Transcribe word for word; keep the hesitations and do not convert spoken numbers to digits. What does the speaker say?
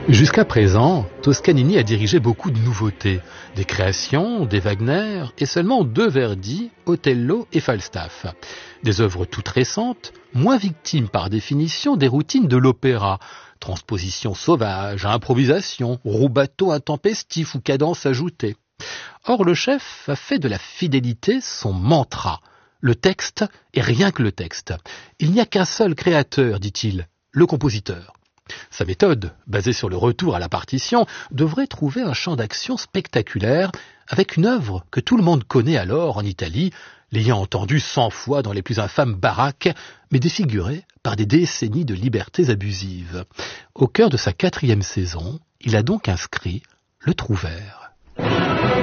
Jusqu'à présent, Toscanini a dirigé beaucoup de nouveautés, des créations, des Wagner et seulement deux Verdi, Otello et Falstaff. Des œuvres toutes récentes, moins victimes par définition des routines de l'opéra, transposition sauvage, improvisation, rubato intempestif ou cadence ajoutée. Or le chef a fait de la fidélité son mantra. Le texte est rien que le texte. Il n'y a qu'un seul créateur, dit-il, le compositeur. Sa méthode, basée sur le retour à la partition, devrait trouver un champ d'action spectaculaire avec une œuvre que tout le monde connaît alors en Italie, l'ayant entendue cent fois dans les plus infâmes baraques, mais défigurée par des décennies de libertés abusives. Au cœur de sa quatrième saison, il a donc inscrit le Trouvère.